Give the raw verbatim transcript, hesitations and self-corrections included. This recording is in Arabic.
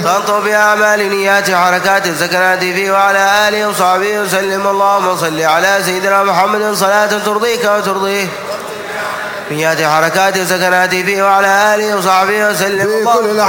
فانطوا بأعمال نيات حركات السكنات فيه وعلى آله وصحبه وسلم. اللهم صل على سيدنا محمد صلاة ترضيك وترضيه. نيات حركات السكنات فيه وعلى آله وصحبه وسلم.